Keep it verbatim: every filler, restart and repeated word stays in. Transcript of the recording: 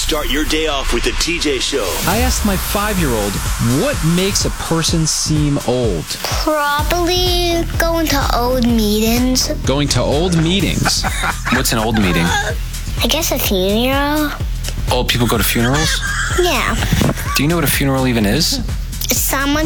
Start your day off with the T J Show. I asked my five-year-old, what makes a person seem old? Probably going to old meetings. Going to old meetings. What's an old meeting? I guess a funeral. Old people go to funerals? Yeah. Do you know what a funeral even is? Someone